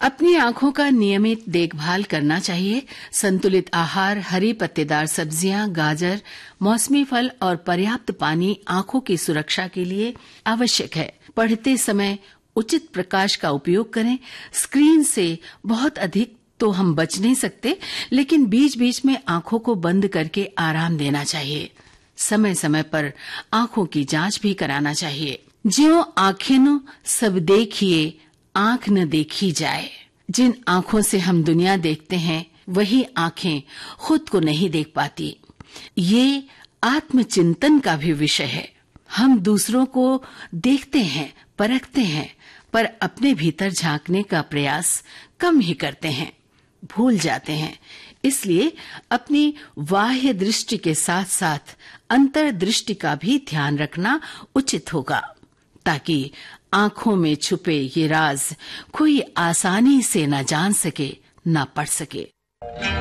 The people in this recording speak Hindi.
अपनी आंखों का नियमित देखभाल करना चाहिए। संतुलित आहार, हरी पत्तेदार सब्जियां, गाजर, मौसमी फल और पर्याप्त पानी आंखों की सुरक्षा के लिए आवश्यक है। पढ़ते समय उचित प्रकाश का उपयोग करें। स्क्रीन से बहुत अधिक तो हम बच नहीं सकते, लेकिन बीच बीच में आंखों को बंद करके आराम देना चाहिए। समय समय पर आंखों की जांच भी कराना चाहिए। ज्यों आंखें न सब देखिए, आंख न देखी जाए। जिन आंखों से हम दुनिया देखते हैं, वही आंखें खुद को नहीं देख पाती। ये आत्मचिंतन का भी विषय है। हम दूसरों को देखते हैं, परखते हैं, पर अपने भीतर झांकने का प्रयास कम ही करते हैं, भूल जाते हैं। इसलिए अपनी बाह्य दृष्टि के साथ साथ अंतर्दृष्टि का भी ध्यान रखना उचित होगा, ताकि आंखों में छुपे ये राज कोई आसानी से न जान सके, न पढ़ सके।